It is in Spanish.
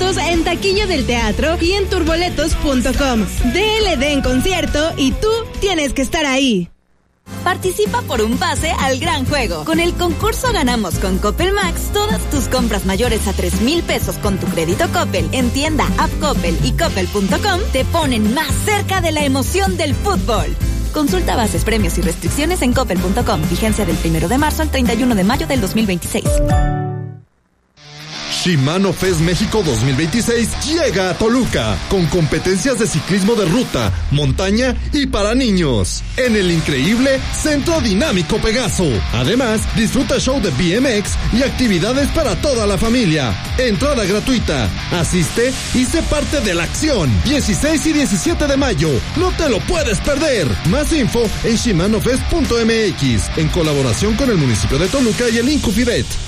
boletos en taquilla del teatro y en turboletos.com. DLD en concierto y tú tienes que estar ahí. Participa por un pase al gran juego. Con el concurso Ganamos con Coppel Max, todas tus compras mayores a 3,000 pesos con tu crédito Coppel en tienda, app Coppel y coppel.com te ponen más cerca de la emoción del fútbol. Consulta bases, premios y restricciones en coppel.com. Vigencia del 1 de marzo al 31 de mayo del 2026. Shimano Fest México 2026 llega a Toluca con competencias de ciclismo de ruta, montaña y para niños en el increíble Centro Dinámico Pegaso. Además, disfruta show de BMX y actividades para toda la familia. Entrada gratuita. Asiste y sé parte de la acción. 16 y 17 de mayo. No te lo puedes perder. Más info en shimanofest.mx en colaboración con el municipio de Toluca y el Incufidet.